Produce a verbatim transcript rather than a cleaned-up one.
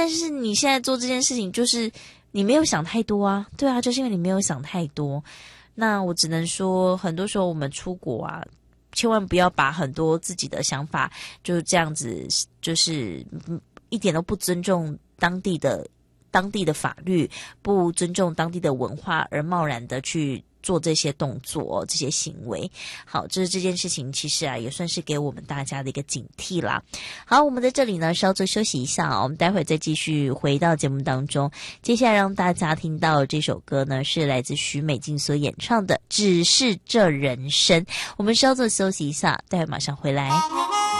但是你现在做这件事情，就是你没有想太多啊，对啊，就是因为你没有想太多。那我只能说，很多时候我们出国啊，千万不要把很多自己的想法就是这样子，就是一点都不尊重当地的当地的法律，不尊重当地的文化，而贸然的去做这些动作、这些行为。好，这是这件事情，其实啊，也算是给我们大家的一个警惕啦。好，我们在这里呢，稍作休息一下啊，我们待会儿再继续回到节目当中。接下来让大家听到这首歌呢，是来自许美静所演唱的《只是这人生》。我们稍作休息一下，待会儿马上回来。